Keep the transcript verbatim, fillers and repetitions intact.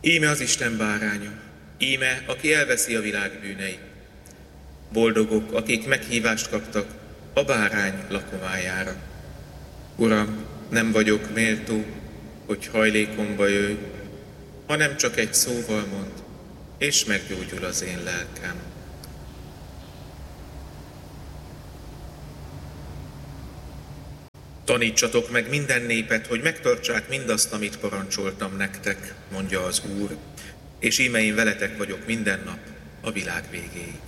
Íme az Isten báránya, íme, aki elveszi a világ bűneit. Boldogok, akik meghívást kaptak a bárány lakomájára. Uram, nem vagyok méltó, hogy hajlékomba jöjj, hanem csak egy szóval mond, és meggyógyul az én lelkem. Tanítsatok meg minden népet, hogy megtartsák mindazt, amit parancsoltam nektek, mondja az Úr, és íme én veletek vagyok minden nap a világ végéig.